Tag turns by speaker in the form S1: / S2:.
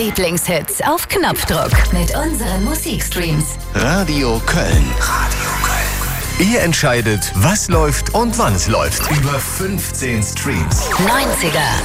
S1: Lieblingshits auf Knopfdruck mit unseren Musikstreams.
S2: Radio Köln. Radio Köln. Ihr entscheidet, was läuft und wann es läuft. Über 15 Streams.
S1: 90er,